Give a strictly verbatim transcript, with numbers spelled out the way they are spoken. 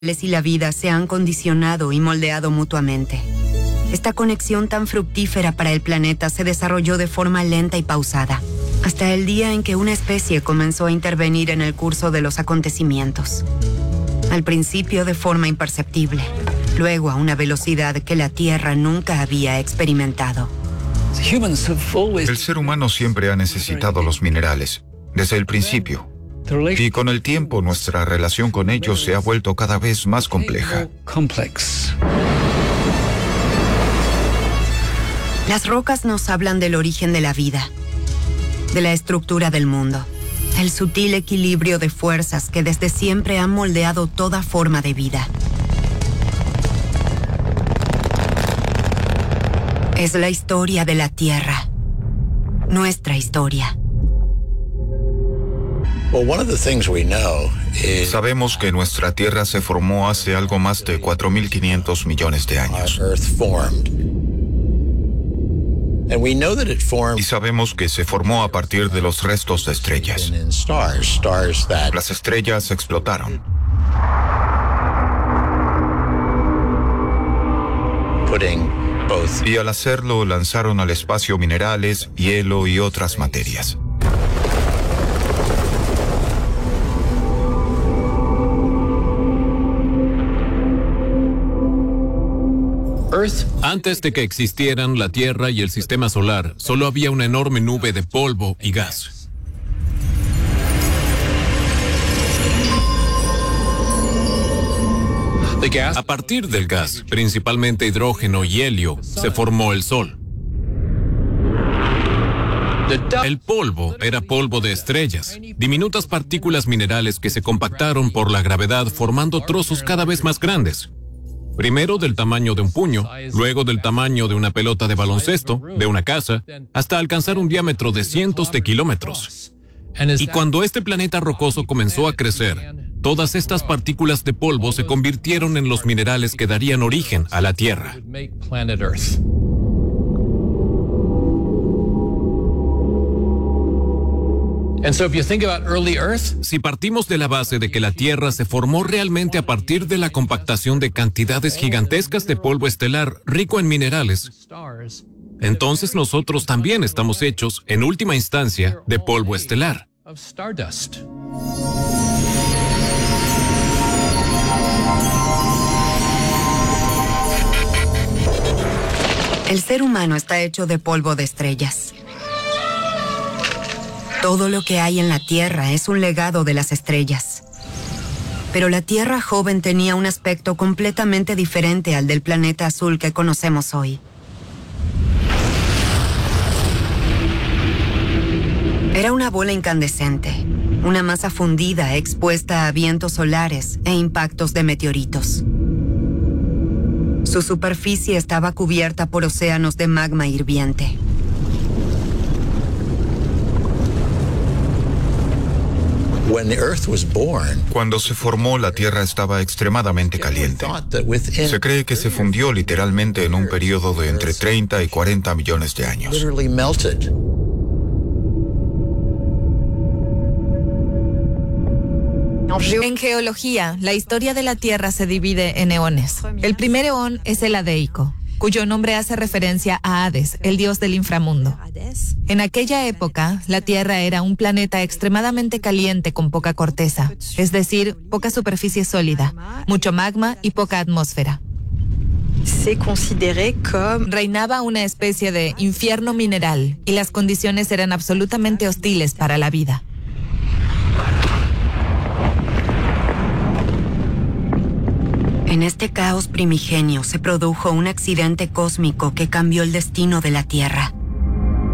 y la vida se han condicionado y moldeado mutuamente. Esta conexión tan fructífera para el planeta se desarrolló de forma lenta y pausada, hasta el día en que una especie comenzó a intervenir en el curso de los acontecimientos. Al principio de forma imperceptible, luego a una velocidad que la Tierra nunca había experimentado. El ser humano siempre ha necesitado los minerales, desde el principio. Y con el tiempo nuestra relación con ellos se ha vuelto cada vez más compleja. Las rocas nos hablan del origen de la vida, de la estructura del mundo, del sutil equilibrio de fuerzas que desde siempre han moldeado toda forma de vida. Es la historia de la Tierra, nuestra historia. Sabemos que nuestra Tierra se formó hace algo más de cuatro mil quinientos millones de años. Y sabemos que se formó a partir de los restos de estrellas. Las estrellas explotaron. Y al hacerlo lanzaron al espacio minerales, hielo y otras materias. Antes de que existieran la Tierra y el Sistema Solar, solo había una enorme nube de polvo y gas. A partir del gas, principalmente hidrógeno y helio, se formó el Sol. El polvo era polvo de estrellas, diminutas partículas minerales que se compactaron por la gravedad formando trozos cada vez más grandes. Primero del tamaño de un puño, luego del tamaño de una pelota de baloncesto, de una casa, hasta alcanzar un diámetro de cientos de kilómetros. Y cuando este planeta rocoso comenzó a crecer, todas estas partículas de polvo se convirtieron en los minerales que darían origen a la Tierra. Si partimos de la base de que la Tierra se formó realmente a partir de la compactación de cantidades gigantescas de polvo estelar rico en minerales, entonces nosotros también estamos hechos, en última instancia, de polvo estelar. El ser humano está hecho de polvo de estrellas. Todo lo que hay en la Tierra es un legado de las estrellas. Pero la Tierra joven tenía un aspecto completamente diferente al del planeta azul que conocemos hoy. Era una bola incandescente, una masa fundida expuesta a vientos solares e impactos de meteoritos. Su superficie estaba cubierta por océanos de magma hirviente. Cuando se formó, la Tierra estaba extremadamente caliente. Se cree que se fundió literalmente en un periodo de entre treinta y cuarenta millones de años. En geología, la historia de la Tierra se divide en eones. El primer eón es el Adeico, cuyo nombre hace referencia a Hades, el dios del inframundo. En aquella época, la Tierra era un planeta extremadamente caliente con poca corteza, es decir, poca superficie sólida, mucho magma y poca atmósfera. Reinaba una especie de infierno mineral y las condiciones eran absolutamente hostiles para la vida. En este caos primigenio se produjo un accidente cósmico que cambió el destino de la Tierra.